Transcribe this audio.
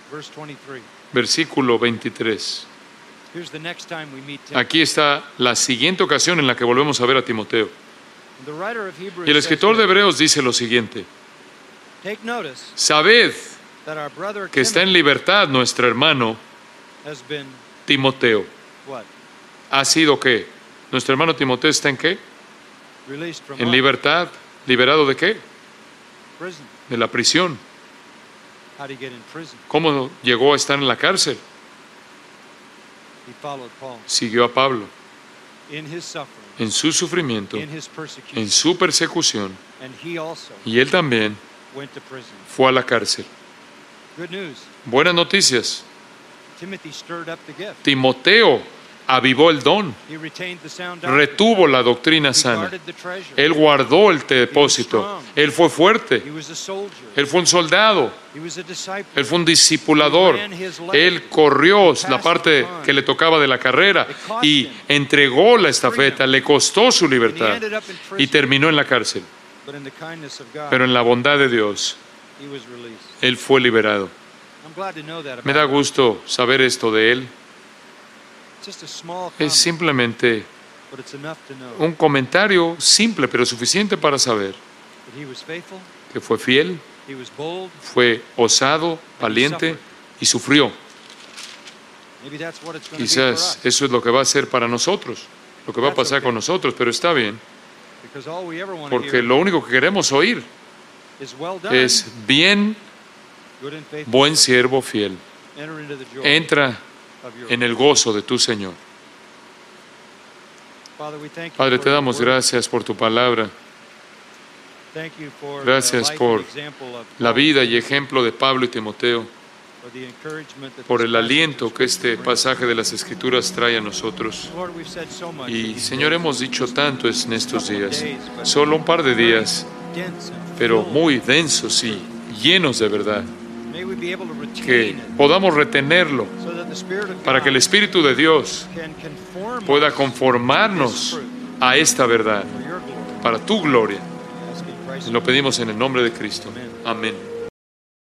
versículo 23. Here's the next time we meet Timothy. Aquí está la siguiente ocasión en la que volvemos a ver a Timoteo. The writer of Hebrews Y el escritor de says Hebreos dice lo siguiente: this, take notice sabed that our brother que está en Timothy libertad nuestro hermano has been Timoteo. what? ¿Ha sido qué? ¿Nuestro hermano Timoteo está en qué? Released from En what? libertad. ¿Liberado de qué? Prison. De la prisión. How did he get in prison? ¿Cómo llegó a estar en la cárcel? He followed Paul Siguió a Pablo in his suffering, en su sufrimiento, in his persecution, en su persecución, and he also y él también went to prison. fue a la cárcel. Good news. Buenas noticias. Timothy stirred up the gift. Timoteo avivó el don, He retained the sound doctrine. retuvo la doctrina He sana. guarded the treasure. Él guardó el depósito. Él fue fuerte. He was a soldier. Él fue un soldado. He was a disciple. Él fue un discipulador. Él corrió la parte que le tocaba de la carrera y entregó la estafeta. Le costó su libertad y terminó en la cárcel. But in the kindness of God, Pero en la bondad de Dios, he was released. él fue liberado. I'm glad to know that Me da about him. gusto saber esto de él. It's just a small Es comment, simplemente but it's enough to know un comentario simple, pero suficiente para saber that he was faithful, que fue fiel, he was bold. fue osado, valiente y sufrió. Maybe that's what it's going to be for Quizás us. eso es lo que va a ser para nosotros, lo que va a pasar con nosotros, pero está bien, Because all we ever want to porque hear lo único que queremos oír is well done, es bien, good and faithful buen servant. siervo fiel. Enter into the joy Entra of your en el gozo de tu Señor. Father, we thank you Padre, for te your damos word. gracias por tu palabra, Thank you for Gracias the life por and example of la Paul, vida y ejemplo de Pablo y Timoteo, for the encouragement that por this el passage aliento of que Scripture este brings. pasaje de las Escrituras trae a nosotros. Lord, we've said so much in Y these Señor, days, hemos dicho tanto en estos couple of días, days, but solo un par de días, dense and pero filled. muy densos y llenos de verdad, May we be able to retain que it podamos retenerlo so that the Spirit of para que el God Espíritu de Dios can conform pueda us conformarnos to this truth a esta verdad, for your glory. para tu gloria. Ask in Christ's Lo pedimos en el nombre de Cristo. Amén. Amén.